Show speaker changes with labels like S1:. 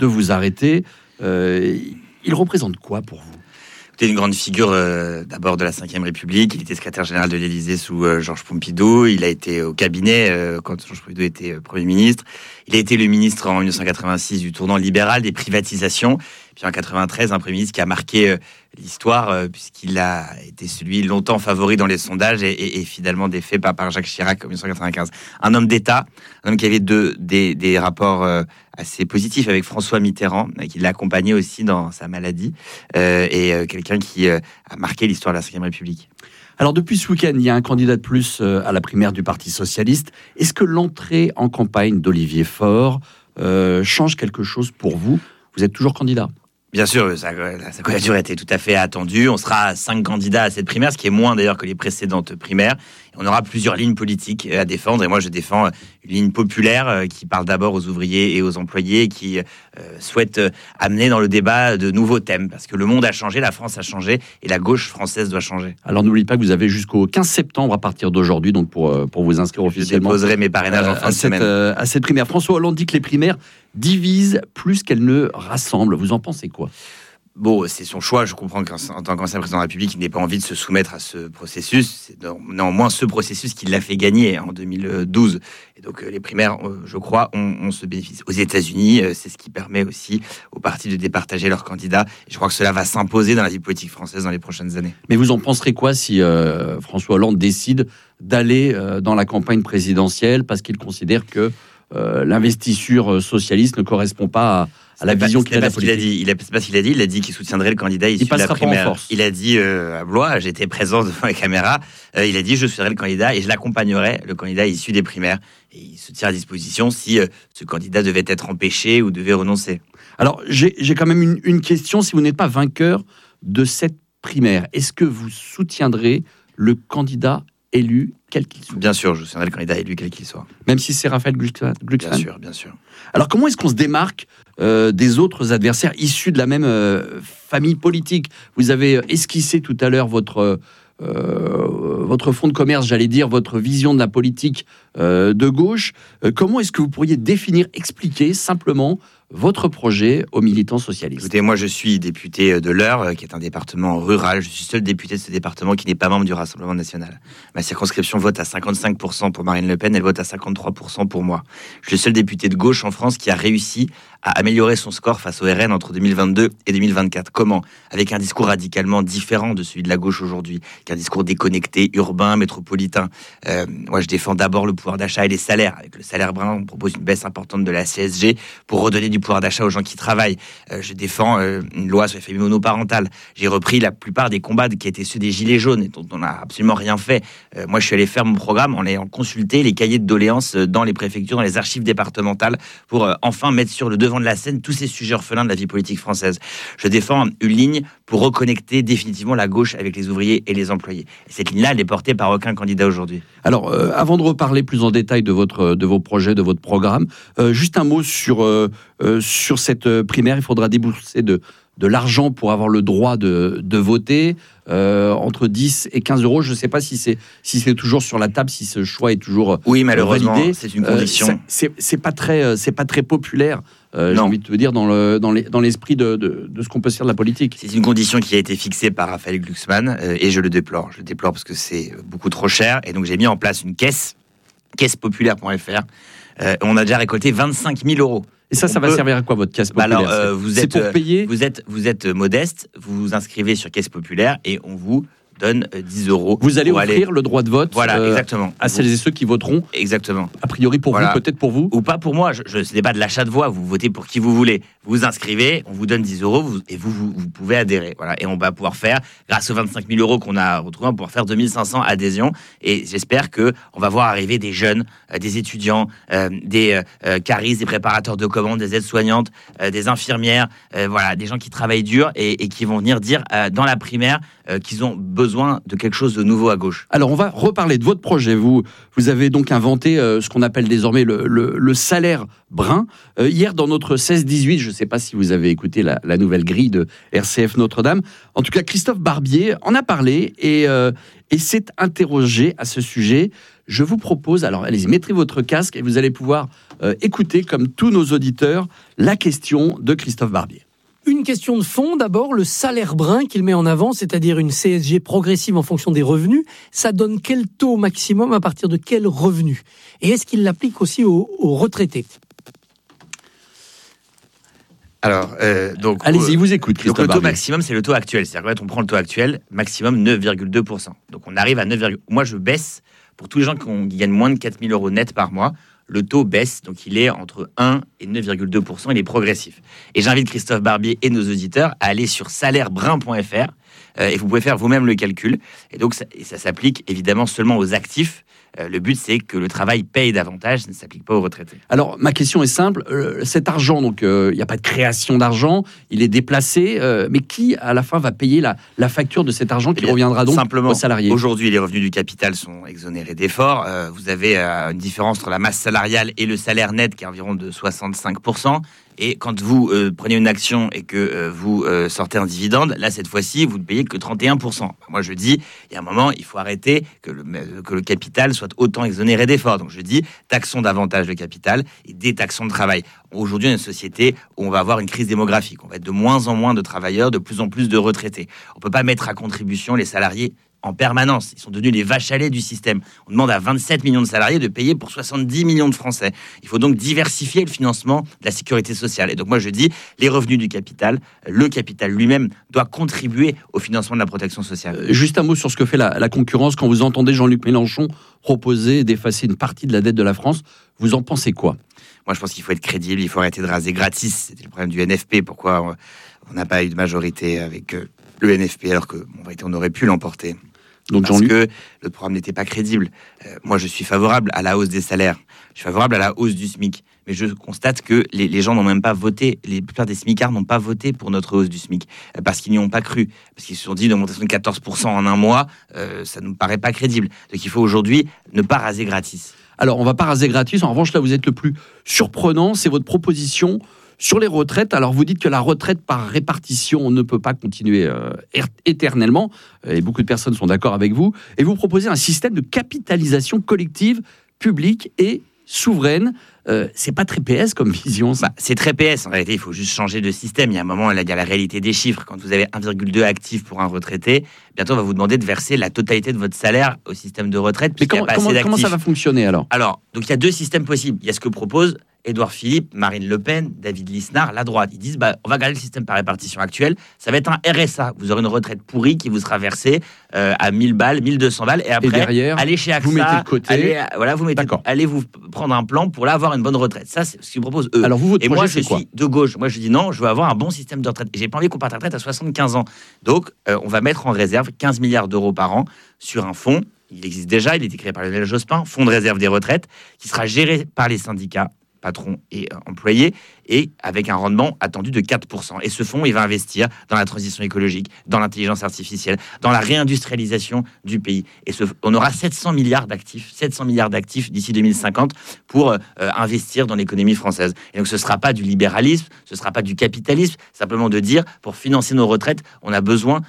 S1: de vous arrêter. Il représente quoi pour vous ?
S2: C'était une grande figure d'abord de la Ve République. Il était secrétaire général de l'Élysée sous Georges Pompidou. Il a été au cabinet quand Georges Pompidou était Premier ministre. Il a été le ministre en 1986 du tournant libéral des privatisations. Puis en 1993, un Premier ministre qui a marqué l'histoire puisqu'il a été celui longtemps favori dans les sondages et finalement défait par Jacques Chirac en 1995. Un homme d'État, un homme qui avait des rapports assez positifs avec François Mitterrand, qui l'a accompagné aussi dans sa maladie, et quelqu'un qui a marqué l'histoire de la Ve République.
S1: Alors depuis ce week-end, il y a un candidat de plus à la primaire du Parti Socialiste. Est-ce que l'entrée en campagne d'Olivier Faure change quelque chose pour vous ? Vous êtes toujours candidat ?
S2: Bien sûr, sa candidature était tout à fait attendue. On sera 5 candidats à cette primaire, ce qui est moins d'ailleurs que les précédentes primaires. On aura plusieurs lignes politiques à défendre. Et moi, je défends une ligne populaire qui parle d'abord aux ouvriers et aux employés, qui souhaite amener dans le débat de nouveaux thèmes. Parce que le monde a changé, la France a changé et la gauche française doit changer.
S1: Alors n'oubliez pas que vous avez jusqu'au 15 septembre à partir d'aujourd'hui donc pour vous inscrire officiellement.
S2: Je déposerai mes parrainages en fin de semaine.
S1: À cette primaire. François Hollande dit que les primaires divisent plus qu'elles ne rassemblent. Vous en pensez quoi ?
S2: Bon, c'est son choix. Je comprends qu'en tant qu'ancien président de la République, il n'ait pas envie de se soumettre à ce processus. C'est néanmoins ce processus qui l'a fait gagner en 2012. Et donc, les primaires, je crois, ont ce bénéfice. Aux États-Unis, c'est ce qui permet aussi aux partis de départager leurs candidats. Et je crois que cela va s'imposer dans la vie politique française dans les prochaines années.
S1: Mais vous en penserez quoi si François Hollande décide d'aller dans la campagne présidentielle parce qu'il considère que l'investiture socialiste ne correspond pas à la vision qu'il a de la politique.
S2: Il a dit qu'il soutiendrait le candidat issu de la primaire. Il a dit à Blois, j'étais présent devant la caméra, il a dit je soutiendrai le candidat et je l'accompagnerai, le candidat issu des primaires. Et il se tient à disposition si ce candidat devait être empêché ou devait renoncer.
S1: Alors j'ai quand même une question, si vous n'êtes pas vainqueur de cette primaire, est-ce que vous soutiendrez le candidat élu, quel qu'il soit ?
S2: Bien sûr, je soutiendrai le candidat élu, quel qu'il soit.
S1: Même si c'est Raphaël Glucksmann ?
S2: Bien sûr.
S1: Alors, comment est-ce qu'on se démarque des autres adversaires issus de la même famille politique ? Vous avez esquissé tout à l'heure votre fonds de commerce, j'allais dire, votre vision de la politique de gauche. Comment est-ce que vous pourriez définir, expliquer simplement votre projet aux militants socialistes ?
S2: Écoutez, moi je suis député de l'Eure, qui est un département rural. Je suis seul député de ce département qui n'est pas membre du Rassemblement national. Ma circonscription vote à 55% pour Marine Le Pen, elle vote à 53% pour moi. Je suis le seul député de gauche en France qui a réussi à améliorer son score face au RN entre 2022 et 2024. Comment ? Avec un discours radicalement différent de celui de la gauche aujourd'hui, qu'un discours déconnecté, urbain, métropolitain. Moi je défends d'abord le pouvoir d'achat et les salaires. Avec le salaire brun, on propose une baisse importante de la CSG pour redonner du pouvoir d'achat aux gens qui travaillent. Je défends une loi sur les familles monoparentales. J'ai repris la plupart des combats qui étaient ceux des Gilets jaunes et dont on n'a absolument rien fait. Moi, je suis allé faire mon programme en ayant consulté les cahiers de doléances dans les préfectures, dans les archives départementales pour enfin mettre sur le devant de la scène tous ces sujets orphelins de la vie politique française. Je défends une ligne pour reconnecter définitivement la gauche avec les ouvriers et les employés. Et cette ligne-là, elle n'est portée par aucun candidat aujourd'hui. Alors,
S1: avant de reparler plus en détail de vos projets, de votre programme, juste un mot sur cette primaire. Il faudra débourser de l'argent pour avoir le droit de voter, entre 10 et 15 euros. Je ne sais pas si c'est toujours sur la table, si ce choix est toujours
S2: oui, malheureusement,
S1: validé.
S2: C'est une condition.
S1: C'est pas très populaire. J'ai envie de te dire dans l'esprit de ce qu'on peut se faire de la politique.
S2: C'est une condition qui a été fixée par Raphaël Glucksmann et je le déplore. Je le déplore parce que c'est beaucoup trop cher et donc j'ai mis en place une caissepopulaire.fr. On a déjà récolté 25 000 euros.
S1: Et ça va servir à quoi votre caisse populaire ?
S2: Alors,
S1: c'est pour payer.
S2: Vous êtes modeste, vous vous inscrivez sur Caisse Populaire et on vous donne 10 euros.
S1: Vous allez offrir le droit de vote
S2: exactement.
S1: À celles et ceux qui voteront.
S2: Exactement.
S1: A priori pour vous, peut-être pour vous.
S2: Ou pas pour moi. Ce n'est pas de l'achat de voix. Vous votez pour qui vous voulez. Vous vous inscrivez, on vous donne 10 euros et vous pouvez adhérer. Voilà. Et on va pouvoir faire, grâce aux 25 000 euros qu'on a retrouvés, on va pouvoir faire 2500 adhésions. Et j'espère qu'on va voir arriver des jeunes, des étudiants, des caristes, des préparateurs de commandes, des aides-soignantes, des infirmières, des gens qui travaillent dur et qui vont venir dire dans la primaire qu'ils ont besoin de quelque chose de nouveau à gauche.
S1: Alors, on va reparler de votre projet. Vous avez donc inventé ce qu'on appelle désormais le salaire brun. Hier, dans notre 16-18, je ne sais pas si vous avez écouté la nouvelle grille de RCF Notre-Dame. En tout cas, Christophe Barbier en a parlé et s'est interrogé à ce sujet. Je vous propose, alors allez-y, mettez votre casque et vous allez pouvoir écouter, comme tous nos auditeurs, la question de Christophe Barbier.
S3: Une question de fond, d'abord, le salaire brun qu'il met en avant, c'est-à-dire une CSG progressive en fonction des revenus, ça donne quel taux maximum à partir de quel revenu ? Et est-ce qu'il l'applique aussi aux retraités ?
S2: Alors,
S1: allez-y, vous écoute, Christophe
S2: donc le taux
S1: Barbier.
S2: maximum, c'est le taux actuel. C'est-à-dire qu'on prend le taux actuel, maximum 9,2%. Donc on arrive à 9, moi je baisse, pour tous les gens qui gagnent moins de 4 000 euros net par mois, le taux baisse, donc il est entre 1 et 9,2%, il est progressif. Et j'invite Christophe Barbier et nos auditeurs à aller sur salairebrun.fr et vous pouvez faire vous-même le calcul. Et donc ça s'applique évidemment seulement aux actifs. Le but, c'est que le travail paye davantage, ça ne s'applique pas aux retraités.
S1: Alors, ma question est simple. Cet argent, donc, il n'y a pas de création d'argent, il est déplacé, mais qui, à la fin, va payer la facture de cet argent qui reviendra donc
S2: simplement,
S1: aux salariés ?
S2: Aujourd'hui, les revenus du capital sont exonérés d'efforts. Vous avez une différence entre la masse salariale et le salaire net qui est environ de 65%. Et quand vous prenez une action et que vous sortez un dividende, là, cette fois-ci, vous ne payez que 31%. Moi, je dis, il y a un moment, il faut arrêter que le capital soit autant exonéré d'efforts. Donc, je dis, taxons davantage le capital et détaxons le travail. Aujourd'hui, on est une société où on va avoir une crise démographique. On va être de moins en moins de travailleurs, de plus en plus de retraités. On ne peut pas mettre à contribution les salariés en permanence. Ils sont devenus les vaches à lait du système. On demande à 27 millions de salariés de payer pour 70 millions de Français. Il faut donc diversifier le financement de la sécurité sociale. Et donc moi je dis, les revenus du capital, le capital lui-même doit contribuer au financement de la protection sociale.
S1: Juste un mot sur ce que fait la concurrence. Quand vous entendez Jean-Luc Mélenchon proposer d'effacer une partie de la dette de la France, vous en pensez quoi ?
S2: Moi je pense qu'il faut être crédible, il faut arrêter de raser gratis. C'était le problème du NFP. Pourquoi on n'a pas eu de majorité avec le NFP alors qu'on aurait pu l'emporter ?
S1: Donc
S2: parce que le programme n'était pas crédible. Moi, je suis favorable à la hausse des salaires. Je suis favorable à la hausse du SMIC. Mais je constate que les gens n'ont même pas voté. Les plupart des smicards n'ont pas voté pour notre hausse du SMIC. Parce qu'ils n'y ont pas cru. Parce qu'ils se sont dit une augmentation de 14% en un mois, ça ne nous paraît pas crédible. Donc il faut aujourd'hui ne pas raser gratis.
S1: Alors, on ne va pas raser gratis. En revanche, là, vous êtes le plus surprenant. C'est votre proposition sur les retraites. Alors, vous dites que la retraite par répartition ne peut pas continuer éternellement. Et beaucoup de personnes sont d'accord avec vous. Et vous proposez un système de capitalisation collective, publique et souveraine. C'est pas très PS comme vision, ça.
S2: C'est très PS. En réalité, il faut juste changer de système. Il y a un moment, là, il y a la réalité des chiffres. Quand vous avez 1,2 actifs pour un retraité, bientôt, on va vous demander de verser la totalité de votre salaire au système de retraite.
S1: Mais comment ça va fonctionner, alors ?
S2: Alors, donc il y a deux systèmes possibles. Il y a ce que propose Édouard Philippe, Marine Le Pen, David Lisnard, la droite. Ils disent, on va garder le système par répartition actuel. Ça va être un RSA. Vous aurez une retraite pourrie qui vous sera versée à 1000 balles, 1200 balles. Et après,
S1: derrière,
S2: allez chez AXA.
S1: Vous mettez de côté.
S2: Allez vous prendre un plan pour là avoir une bonne retraite. Ça, c'est ce qu'ils proposent eux.
S1: Alors, votre
S2: et moi,
S1: projet,
S2: je suis de gauche. Moi, je dis non, je veux avoir un bon système de retraite. Et j'ai pas envie qu'on parte à la retraite à 75 ans. Donc, on va mettre en réserve 15 milliards d'euros par an sur un fonds. Il existe déjà, il a été créé par Lionel Jospin, fonds de réserve des retraites, qui sera géré par les syndicats, patrons et employés, et avec un rendement attendu de 4%. Et ce fonds, il va investir dans la transition écologique, dans l'intelligence artificielle, dans la réindustrialisation du pays. Et on aura 700 milliards d'actifs d'ici 2050 pour investir dans l'économie française. Et donc ce ne sera pas du libéralisme, ce ne sera pas du capitalisme, simplement de dire, pour financer nos retraites, on a besoin